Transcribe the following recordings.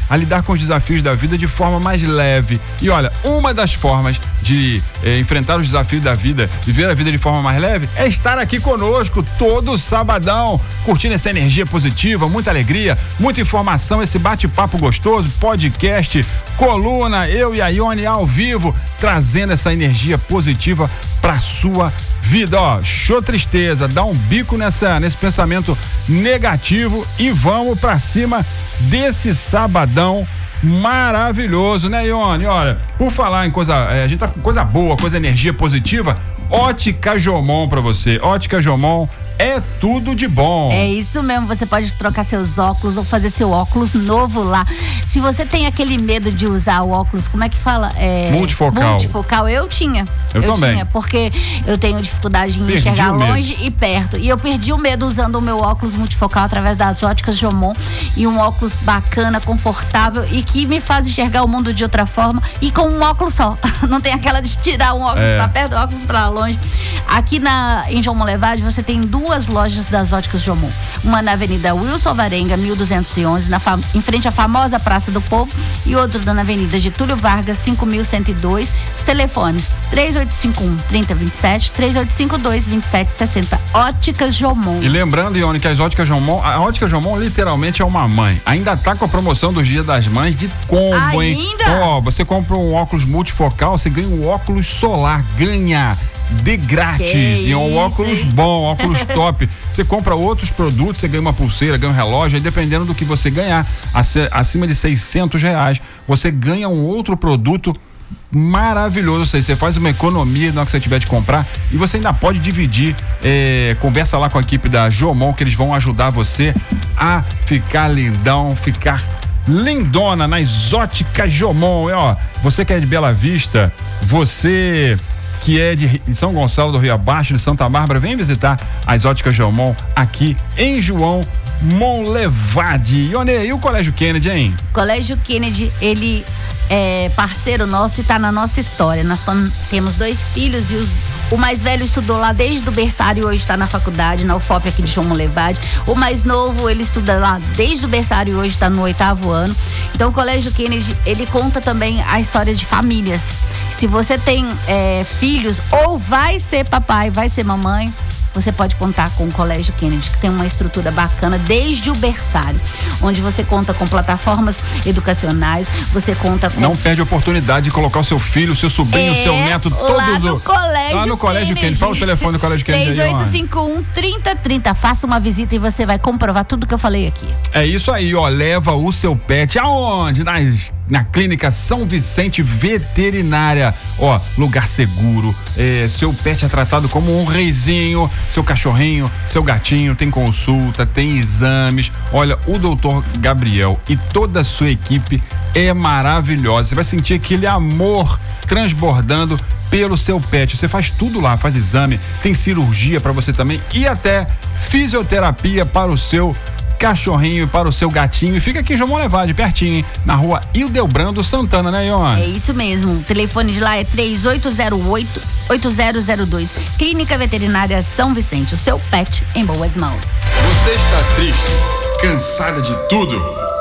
a lidar com os desafios da vida de forma mais leve. E olha, uma das formas de enfrentar os desafios da vida, viver a vida de forma mais leve, é estar aqui conosco todo sabadão, curtindo essa energia positiva, muita alegria, muita informação, esse bate-papo gostoso, podcast, coluna, eu e a Ione ao vivo, trazendo essa energia positiva pra sua vida. Ó, show tristeza, dá um bico nesse pensamento negativo e vamos pra cima desse sabadão maravilhoso, né, Ione? Olha, por falar em coisa, a gente tá com coisa boa, energia positiva, Ótica Jomon pra você. Ótica Jomon é tudo de bom. É isso mesmo, você pode trocar seus óculos ou fazer seu óculos novo lá. Se você tem aquele medo de usar o óculos, como é que fala? Multifocal, eu tinha. Eu também. Tinha, porque eu tenho dificuldade em enxergar longe e perto. E eu perdi o medo usando o meu óculos multifocal através das Óticas Jomon. E um óculos bacana, confortável e que me faz enxergar o mundo de outra forma e com um óculos só. Não tem aquela de tirar um óculos pra perto, óculos pra longe. Aqui em João Molevade você tem duas lojas das Óticas Jomon. Uma na Avenida Wilson Alvarenga, 1211, em frente à famosa Praça do Povo, e outra na Avenida Getúlio Vargas, 5102. Os telefones 3851-3027, 3852-2760. Óticas Jomon. E lembrando, Ione, que a Ótica Jomon literalmente é uma mãe. Ainda tá com a promoção do Dia das Mães de combo, hein? Ó, você compra um óculos multifocal, você ganha um óculos solar, ganha de grátis. E um óculos bom, óculos top. Você compra outros produtos, você ganha uma pulseira, ganha um relógio, aí dependendo do que você ganhar, acima de R$600, você ganha um outro produto maravilhoso. Ou seja, você faz uma economia na hora que você tiver de comprar e você ainda pode dividir. Conversa lá com a equipe da Jomon, que eles vão ajudar você a ficar lindão, ficar lindona nas Óticas Jomon. E, ó, você que é de Bela Vista, você que é de São Gonçalo do Rio Abaixo, de Santa Bárbara, vem visitar as Óticas Jomon aqui em João Molevade. Ione, e o Colégio Kennedy, hein? Colégio Kennedy, ele é parceiro nosso e tá na nossa história. Nós temos 2 filhos e o mais velho estudou lá desde o berçário e hoje está na faculdade, na UFOP aqui de João Molevade. O mais novo, ele estuda lá desde o berçário e hoje está no 8º ano. Então o Colégio Kennedy, ele conta também a história de famílias. Se você tem filhos ou vai ser papai, vai ser mamãe, você pode contar com o Colégio Kennedy, que tem uma estrutura bacana desde o berçário, onde você conta com plataformas educacionais, você conta com... Não perde a oportunidade de colocar o seu filho, o seu sobrinho, o seu neto, lá no Colégio Kennedy. Fala o telefone do Colégio Kennedy. 3851-3030. Faça uma visita e você vai comprovar tudo que eu falei aqui. É isso aí, ó. Leva o seu pet aonde? Na Clínica São Vicente Veterinária. Ó, lugar seguro. Seu pet é tratado como um reizinho. Seu cachorrinho, seu gatinho, tem consulta, tem exames. Olha, o doutor Gabriel e toda a sua equipe é maravilhosa. Você vai sentir aquele amor transbordando pelo seu pet. Você faz tudo lá, faz exame, tem cirurgia para você também e até fisioterapia para o seu cachorrinho, para o seu gatinho. E fica aqui em João Molevade, pertinho, hein? Na rua Hildebrando Santana, né, Ione? É isso mesmo. O telefone de lá é 3808-8002. Clínica Veterinária São Vicente. O seu pet em boas mãos. Você está triste? Cansada de tudo?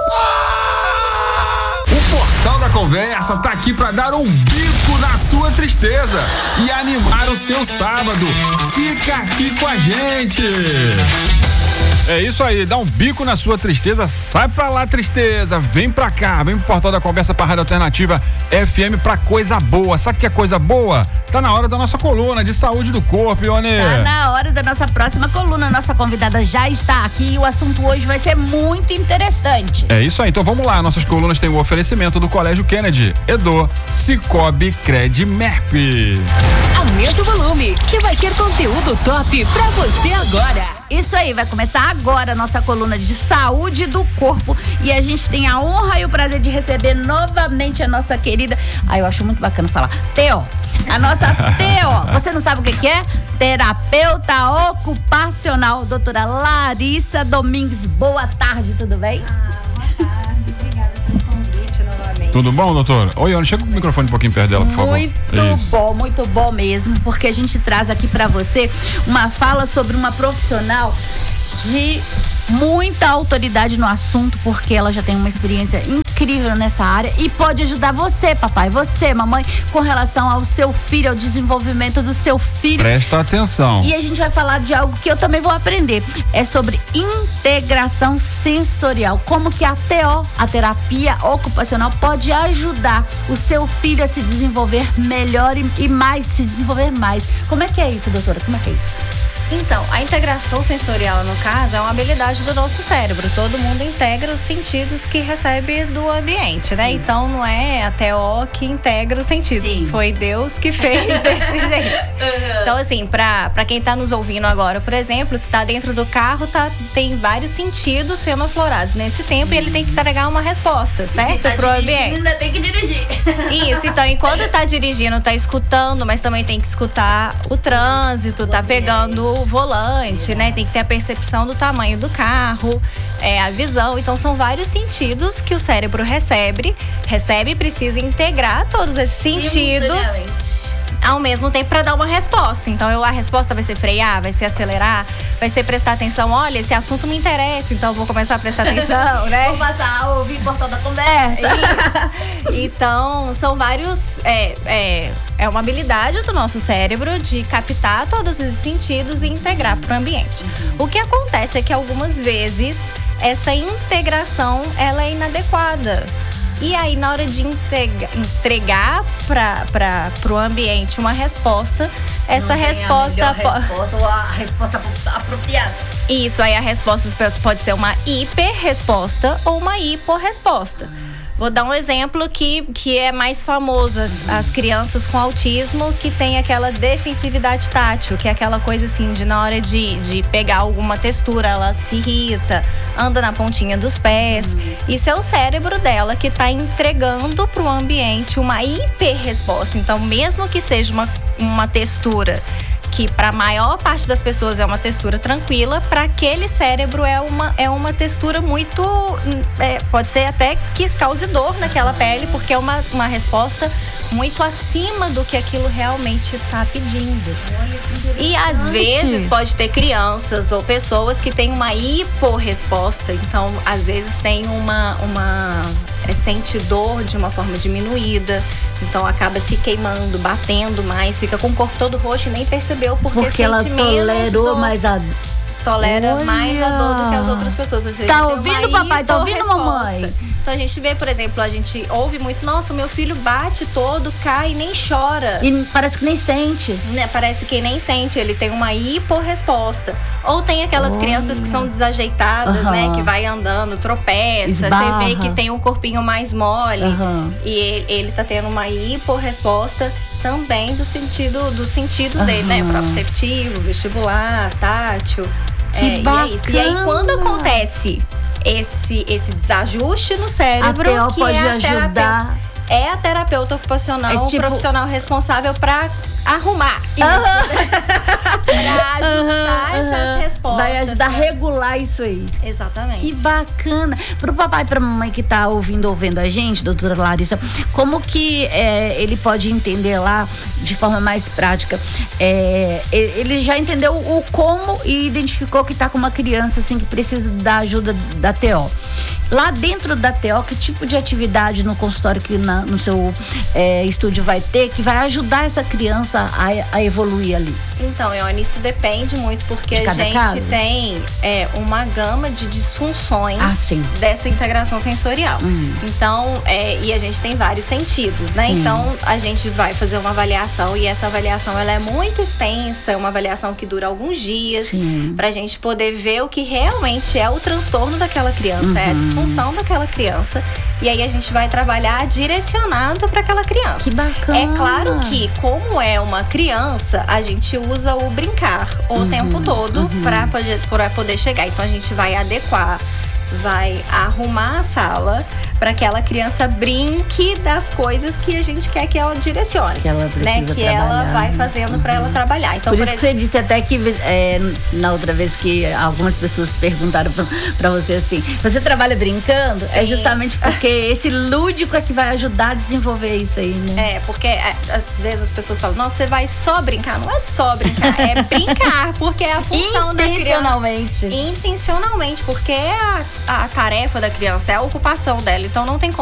O Portal da Conversa tá aqui para dar um bico na sua tristeza e animar o seu sábado. Fica aqui com a gente. É isso aí, dá um bico na sua tristeza, sai pra lá tristeza, vem pra cá, vem pro Portal da Conversa pra Rádio Alternativa FM pra coisa boa. Sabe o que é coisa boa? Tá na hora da nossa coluna de saúde do corpo, Ione. Tá na hora da nossa próxima coluna, nossa convidada já está aqui e o assunto hoje vai ser muito interessante. É isso aí, então vamos lá, nossas colunas têm o oferecimento do Colégio Kennedy, Edo, Cicobi, Credimep. Aumenta o volume, que vai ter conteúdo top pra você agora. Isso aí, vai começar agora a nossa coluna de saúde do corpo e a gente tem a honra e o prazer de receber novamente a nossa querida, eu acho muito bacana falar, Theo, a nossa Theo, você não sabe o que é? Terapeuta ocupacional, doutora Larissa Domingues. Boa tarde, tudo bem? Boa tarde, obrigada pelo convite novamente. Tudo bom, doutora? Oi, Ione, chega com o microfone um pouquinho perto dela, por favor. Muito bom mesmo, porque a gente traz aqui pra você uma fala sobre uma profissional de muita autoridade no assunto, porque ela já tem uma experiência incrível incrível nessa área e pode ajudar você, papai, você, mamãe, com relação ao seu filho, ao desenvolvimento do seu filho. Presta atenção. E a gente vai falar de algo que eu também vou aprender. É sobre integração sensorial. Como que a TO, a terapia ocupacional, pode ajudar o seu filho a se desenvolver melhor e mais, se desenvolver mais. Como é que é isso, doutora? Como é que é isso? Então, a integração sensorial, no caso, é uma habilidade do nosso cérebro. Todo mundo integra os sentidos que recebe do ambiente, né? Sim. Então, não é a TO que integra os sentidos. Sim. Foi Deus que fez desse jeito. Uhum. Então, assim, pra quem tá nos ouvindo agora, por exemplo, se tá dentro do carro, tem vários sentidos sendo aflorados nesse tempo e ele tem que entregar uma resposta, certo? Tá pro ambiente. Ainda tem que dirigir. Isso, então, enquanto tá dirigindo, tá escutando, mas também tem que escutar o trânsito, tá pegando o volante, né? Tem que ter a percepção do tamanho do carro, a visão. Então, são vários sentidos que o cérebro recebe e precisa integrar todos esses sentidos ao mesmo tempo para dar uma resposta. Então, a resposta vai ser frear, vai ser acelerar, vai ser prestar atenção. Olha, esse assunto me interessa, então eu vou começar a prestar atenção, né? Vou passar a ouvir o portão da conversa. Então, são vários... É uma habilidade do nosso cérebro de captar todos esses sentidos e integrar para o ambiente. O que acontece é que algumas vezes essa integração ela é inadequada. E aí, na hora de entregar para o ambiente uma resposta, essa resposta ou a resposta apropriada. Isso, aí a resposta pode ser uma hiperresposta ou uma hiporresposta. Vou dar um exemplo que é mais famoso, as crianças com autismo que tem aquela defensividade tátil, que é aquela coisa assim, de na hora de pegar alguma textura, ela se irrita, anda na pontinha dos pés. Isso é o cérebro dela que está entregando para o ambiente uma hiperresposta. Então, mesmo que seja uma textura que para a maior parte das pessoas é uma textura tranquila, para aquele cérebro é uma textura muito... pode ser até que cause dor naquela pele, porque é uma resposta muito acima do que aquilo realmente está pedindo. E às vezes pode ter crianças ou pessoas que têm uma hiporresposta, então às vezes tem sente dor de uma forma diminuída, então acaba se queimando, batendo mais, fica com o corpo todo roxo e nem percebeu porque ela tolerou mais a tolera mais a dor do que as outras pessoas. Ou seja, tá ouvindo, papai? Tá ouvindo, mamãe? Então a gente vê, por exemplo, a gente ouve muito, nossa, o meu filho bate todo, cai e nem chora. E parece que nem sente. Parece que nem sente, ele tem uma hiporresposta. Ou tem aquelas crianças que são desajeitadas, né? Que vai andando, tropeça, esbarra. Você vê que tem um corpinho mais mole. E ele tá tendo uma hiporresposta também dos sentidos dele, né? Proprioceptivo, vestibular, tátil. Que bacana. E é isso. E aí, quando acontece esse desajuste no cérebro, a TO que pode ajudar. É a terapeuta ocupacional, o profissional responsável para arrumar isso. Para ajustar essas respostas. Vai ajudar a regular isso aí. Exatamente. Que bacana. Pro papai e pra mamãe que tá ouvindo a gente, doutora Larissa, como que ele pode entender lá de forma mais prática? Ele já entendeu o como e identificou que tá com uma criança assim que precisa da ajuda da TO. Lá dentro da TO, que tipo de atividade no consultório que no seu estúdio vai ter, que vai ajudar essa criança a evoluir ali? Então, Ione, isso depende muito, porque a gente tem uma gama de disfunções dessa integração sensorial. Então, e a gente tem vários sentidos, né? Sim. Então, a gente vai fazer uma avaliação e essa avaliação ela é muito extensa, é uma avaliação que dura alguns dias, pra gente poder ver o que realmente é o transtorno daquela criança, é a disfunção daquela criança. E aí a gente vai trabalhar direcionado para aquela criança. Que bacana. É claro que, como é uma criança, a gente usa o brincar o tempo todo para poder chegar. Então a gente vai adequar, vai arrumar a sala para que aquela criança brinque das coisas que a gente quer que ela direcione, que ela precisa que trabalhar, ela vai fazendo para ela trabalhar. Então, por isso que você disse até que na outra vez que algumas pessoas perguntaram para você assim, você trabalha brincando? Sim. É justamente porque esse lúdico é que vai ajudar a desenvolver isso aí, né? Porque às vezes as pessoas falam, nossa, você vai só brincar. Não é só brincar, é brincar, porque é a função da criança. Intencionalmente, porque é a tarefa da criança, é a ocupação dela. Então não tem como